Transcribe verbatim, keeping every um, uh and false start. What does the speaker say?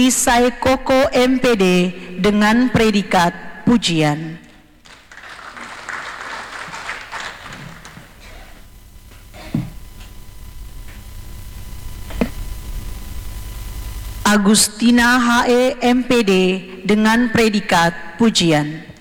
Tri Saikoko M P D dengan predikat pujian. Agustina H E M P D dengan predikat pujian.